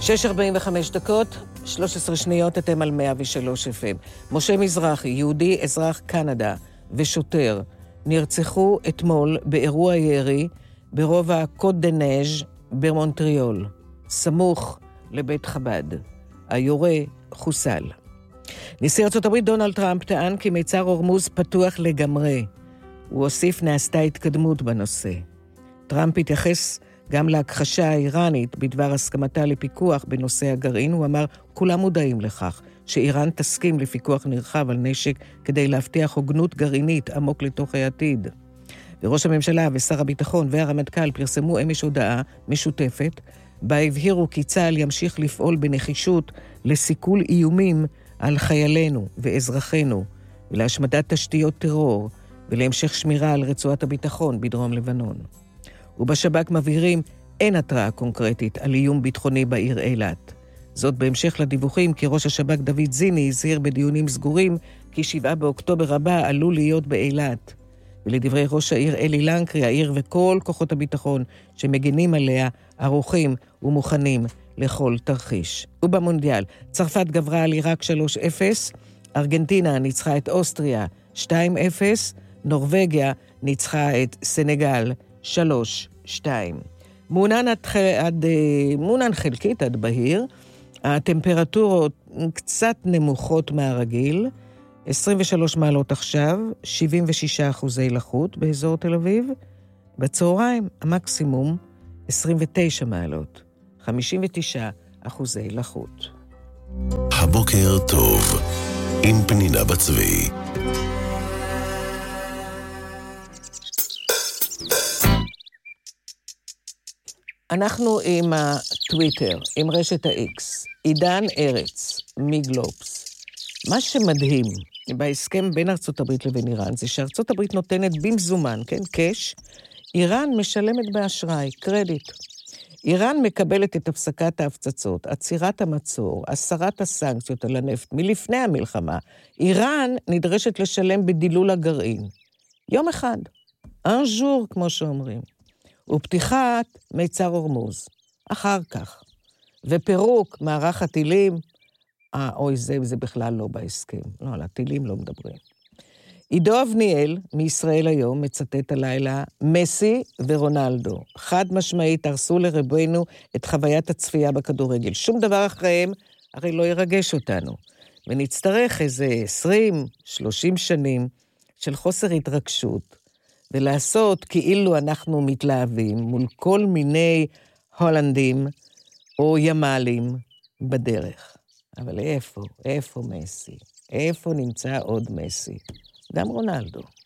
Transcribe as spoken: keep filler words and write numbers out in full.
שש ארבעים וחמש דקות, שלוש עשרה שניות, אתם על מאה ושלוש אף אם. משה מזרחי, יהודי אזרח קנדה ושוטר, נרצחו אתמול באירוע ירי ברובע קוד דה נז' במונטריאול, סמוך לבית חב"ד. היורה חוסל. נשיא ארצות הברית דונלד טראמפ טען כי מיצר הורמוז פתוח לגמרי. הוא הוסיף נעשתה התקדמות בנושא. טראמפ התייחס גם להכחשה האיראנית בדבר הסכמתה לפיקוח בנושא הגרעין. הוא אמר, כולם מודעים לכך שאיראן תסכים לפיקוח נרחב על נשק כדי להבטיח הוגנות גרעינית עמוק לתוך העתיד. וראש הממשלה ושר הביטחון והרמטכ"ל פרסמו אמש הודעה משותפת, בה הבהירו כי צה"ל ימשיך לפעול בנחישות לסיכול איומים על חיילינו ואזרחינו, ולהשמדת תשתיות טרור, ולהמשך שמירה על רצועת הביטחון בדרום לבנון. ובשב"כ מבהירים, אין התראה קונקרטית על איום ביטחוני בעיר אילת. זאת בהמשך לדיווחים כי ראש השב"כ דוד זיני הזהיר בדיונים סגורים כי שבעה באוקטובר הבא עלול להיות באילת. ולדברי ראש העיר אלי לנקרי, העיר וכל כוחות הביטחון שמגינים עליה ערוכים ומוכנים לכל תרחיש. ובמונדיאל, צרפת גברה על עיראק שלוש אפס, ארגנטינה ניצחה את אוסטריה שתיים אפס, נורווגיה ניצחה את סנגל שלוש שתיים. מעונן עד, מעונן חלקית עד בהיר, הטמפרטורות קצת נמוכות מהרגיל, עשרים ושלוש מעלות עכשיו, שבעים ושישה אחוזי לחות באזור תל אביב. בצהריים המקסימום עשרים ותשע מעלות, חמישים ותשעה אחוזי לחות. הבוקר טוב, עם פנינה בצבי. אנחנו עם הטוויטר, עם רשת ה-X, עידן ארץ, מגלובס. מה שמדהים בהסכם בין ארצות הברית לבין איראן, זה שארצות הברית נותנת במזומן, כן, קש, איראן משלמת באשראי, קרדיט. איראן מקבלת את הפסקת ההפצצות, עצירת המצור, הסרת הסנקציות על הנפט מלפני המלחמה. איראן נדרשת לשלם בדילול הגרעין. יום אחד, un jour, כמו שאומרים. ופתיחת מיצר הורמוז. אחר כך. ופירוק מערך הטילים, אה, אוי, זה, זה בכלל לא בהסכם. לא, על הטילים לא מדברים. עידו אבניאל, מישראל היום, מצטט הלילה, מסי ורונלדו. חד משמעית, הרסו לרבנו את חוויית הצפייה בכדורגל. שום דבר אחריהם, הרי לא ירגש אותנו. ונצטרך איזה עשרים שלושים שנים של חוסר התרגשות, ולעשות כאילו אנחנו מתלהבים מול כל מיני הולנדים או ימלים בדרך. אבל איפה, איפה מסי? איפה נמצא עוד מסי? גם רונלדו.